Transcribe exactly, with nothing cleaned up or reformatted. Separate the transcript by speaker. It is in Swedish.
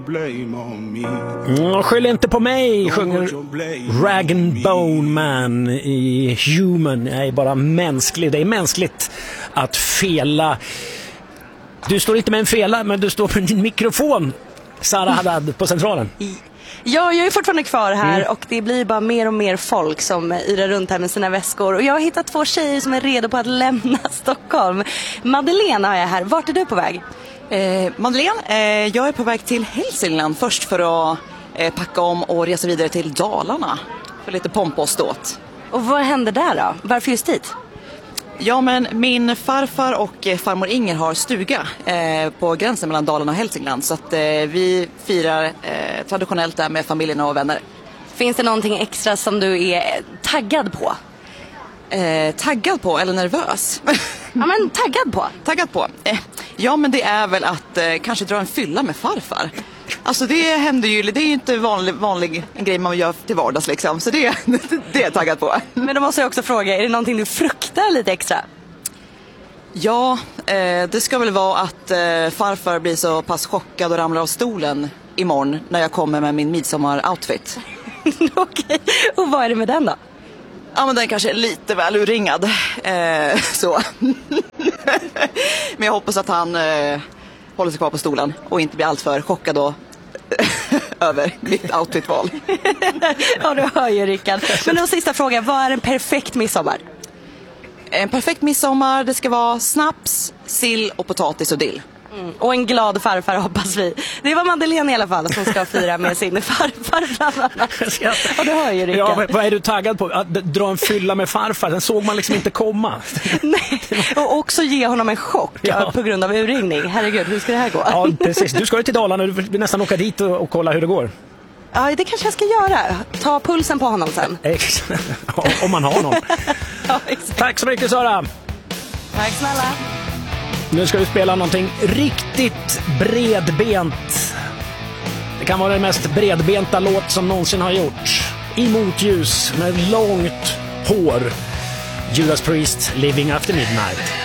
Speaker 1: Mm, skyll inte på mig, sjunger Rag and Bone Man i Human. Jag är bara mänsklig. Det är mänskligt att fela. Du står inte med en fela, men du står med din mikrofon, Sara Haddad, på Centralen.
Speaker 2: Ja, jag är fortfarande kvar här mm. och det blir bara mer och mer folk som irar runt här med sina väskor. Och jag har hittat två tjejer som är redo på att lämna Stockholm. Madeleine har jag här. Vart är du på väg?
Speaker 3: Eh, Madeleine, eh, jag är på väg till Hälsingland först för att eh, packa om och resa vidare till Dalarna för lite pomp och ståt.
Speaker 2: Och vad händer där då? Varför just dit?
Speaker 3: Ja, men min farfar och eh, farmor Inger har stuga eh, på gränsen mellan Dalarna och Hälsingland. Så att eh, vi firar eh, traditionellt där med familjen och vänner.
Speaker 2: Finns det någonting extra som du är taggad på?
Speaker 3: Eh, taggad på eller nervös?
Speaker 2: Ja, men taggad på.
Speaker 3: Taggad på. Eh, ja, men det är väl att eh, kanske dra en fylla med farfar. Alltså det händer ju, det är ju inte vanlig, vanlig en grej man gör till vardags liksom. Så det, det är jag taggad på.
Speaker 2: Men då måste jag också fråga, är det någonting du fruktar lite extra?
Speaker 3: Ja, eh, det ska väl vara att eh, farfar blir så pass chockad och ramlar av stolen imorgon när jag kommer med min midsommar-outfit.
Speaker 2: Okej, och vad är det med den då?
Speaker 3: Ja, men den kanske är lite väl urringad. Eh, så. Men jag hoppas att han eh, håller sig kvar på stolen och inte blir allt för chockad och över mitt outfitval.
Speaker 2: Ja, du hör ju, Rickard. Men då sista fråga, vad är en perfekt midsommar?
Speaker 3: En perfekt midsommar, det ska vara snaps, sill och potatis och dill.
Speaker 2: Mm. Och en glad farfar, hoppas vi. Det var Madeleine i alla fall som ska fira med sin farfar. Och du hör ju, Rickard.
Speaker 1: Ja, vad är du taggad på? Att dra en fylla med farfar, den såg man liksom inte komma.
Speaker 2: Nej, och också ge honom en chock ja. på grund av urringning. Herregud, hur ska det här gå?
Speaker 1: Ja, precis. Du ska ju till Dalarna, du vill nästan åka dit och, och kolla hur det går.
Speaker 2: Ja, det kanske jag ska göra. Ta pulsen på honom sen.
Speaker 1: Om man har någon.
Speaker 2: Ja, exakt.
Speaker 1: Tack så mycket, Sara.
Speaker 2: Tack snälla.
Speaker 1: Nu ska vi spela någonting riktigt bredbent. Det kan vara den mest bredbenta låt som någonsin har gjorts. I motljus med långt hår. Judas Priest, Living After Midnight.